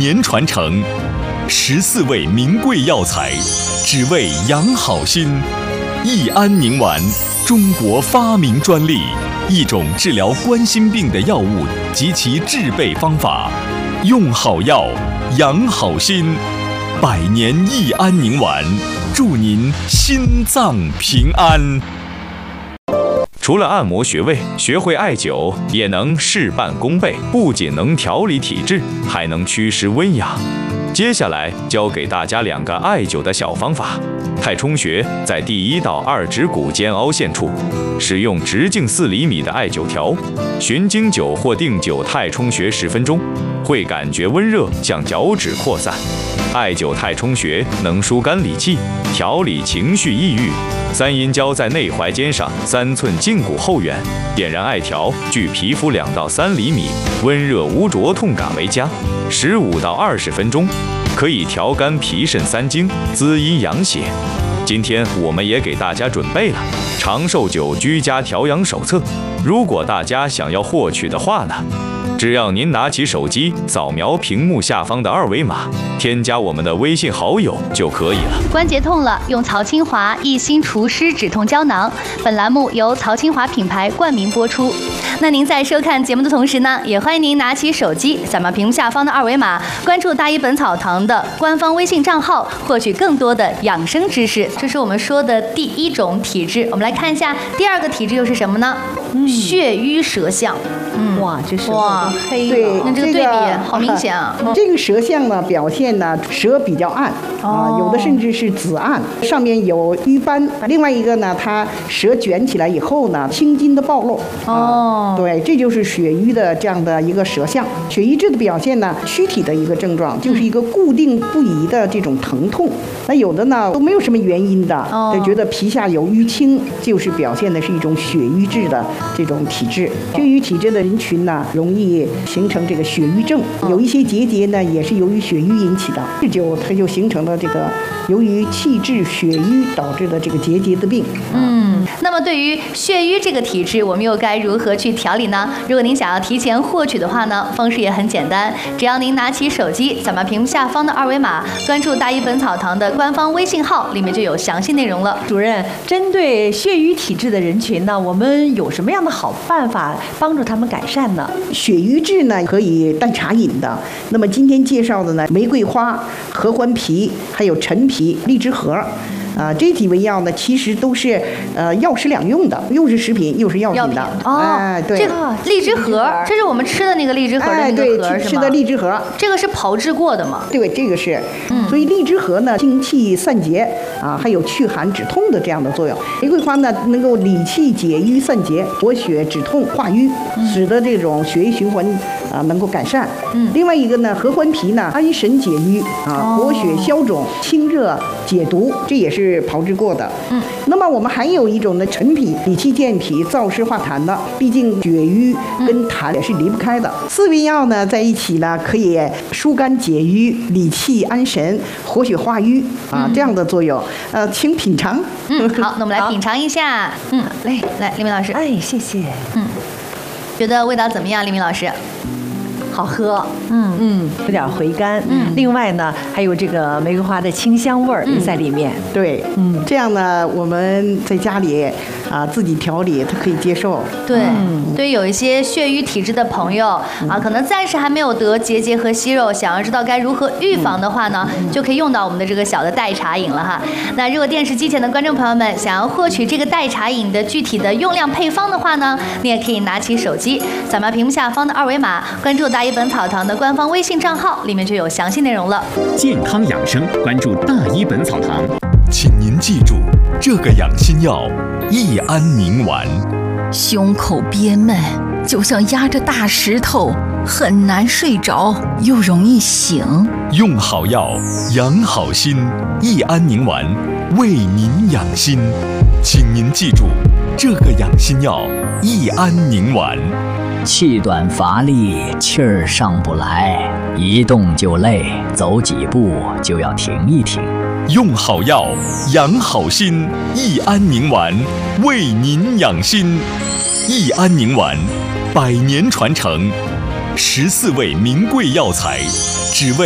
年传承，14味名贵药材，只为养好心。益安宁丸，中国发明专利，一种治疗冠心病的药物及其制备方法。用好药，养好心。100年益安宁丸，祝您心脏平安。 除了按摩穴位，学会艾灸也能事半功倍，不仅能调理体质，还能祛湿温养。接下来教给大家2个艾灸的小方法。太冲穴在第1到2指骨间凹陷处，使用直径4厘米的艾灸条，循经灸或定灸太冲穴10分钟，会感觉温热向脚趾扩散。艾灸太冲穴能疏肝理气，调理情绪抑郁。3阴交在内踝尖上3寸胫骨后缘，点燃艾条，距皮肤2到3厘米，温热无灼痛感为佳，15到20分钟，可以调肝脾肾3经，滋阴养血。今天我们也给大家准备了长寿久居家调养手册，如果大家想要获取的话呢，只要您拿起手机扫描屏幕下方的2维码，添加我们的微信好友就可以了。 关节痛了，用曹清华益心除湿止痛胶囊。本栏目由曹清华品牌冠名播出。那您在收看节目的同时呢，也欢迎您拿起手机扫描屏幕下方的2维码，关注大医本草堂的官方微信账号，获取更多的养生知识。这是我们说的第1种体质。我们来看一下第2个体质又是什么呢？血瘀舌象。 哇，这舌哇， 黑对，那这个对比好明显啊。 这个舌象呢，表现呢舌比较暗有的甚至是紫暗，上面有瘀斑。另外一个呢，它舌卷起来以后呢，青筋的暴露。对，这就是血瘀的这样的一个舌象。血瘀质的表现呢，躯体的一个症状就是一个固定不移的这种疼痛。那有的呢都没有什么原因的，就觉得皮下有淤青，就是表现的是一种血瘀质的这种体质。血瘀体质的人群呢，容易形成这个血瘀症。有一些结节呢，也是由于血瘀引起的，它就形成了这个由于气滞血瘀导致的这个结节的病。 那么对于血瘀这个体质，我们又该如何去调理呢？如果您想要提前获取的话呢，方式也很简单，只要您拿起手机扫描屏幕下方的2维码，关注大医本草堂的官方微信号，里面就有详细内容了。 主任，针对血瘀体质的人群呢，我们有什么样的好办法帮助他们改善呢？ 血瘀质呢可以代茶饮的。那么今天介绍的呢，玫瑰花、合欢皮、还有陈皮、荔枝核。这几味药呢，其实都是药食两用的，又是食品又是药品的。对， 这个荔枝核，这是我们吃的那个荔枝核的那个核， 对，吃的荔枝核。 这个是炮制过的吗？ 对，这个是。所以荔枝核呢，清气散结还有祛寒止痛的这样的作用。玫瑰花呢，能够理气解瘀散结，活血止痛化瘀，使得这种血液循环能够改善。另外一个呢，合欢皮呢，安神解郁活血消肿、清热解毒，这也是炮制过的。那么我们还有一种呢，陈皮，理气健脾、燥湿化痰的。毕竟血瘀跟痰也是离不开的。4味药呢在一起呢，可以疏肝解郁、理气安神、活血化瘀这样的作用。请品尝。 好，那我们来品尝一下。来，丽明老师。 哎，谢谢。 觉得味道怎么样，丽明老师？ 好喝，有点回甘，另外呢，还有这个玫瑰花的清香味儿在里面， 对，这样呢，我们在家里自己调理，它可以接受。 对，对于有一些血瘀体质的朋友可能暂时还没有得结节和息肉，想要知道该如何预防的话呢，就可以用到我们的这个小的代茶饮了哈。那如果电视机前的观众朋友们想要获取这个代茶饮的具体的用量配方的话呢，你也可以拿起手机扫描屏幕下方的2维码，关注大医本草堂的官方微信账号，里面就有详细内容了。 健康养生，关注大医本草堂。 请您记住，这个养心药益安宁丸。 胸口憋闷，就像压着大石头，很难睡着，又容易醒。 用好药，养好心，益安宁丸为您养心。请您记住，这个养心药益安宁丸。 气短乏力，气儿上不来，一动就累，走几步就要停一停。 用好药，养好心，益安宁丸为您养心。益安宁丸100年传承，14味名贵药材，只为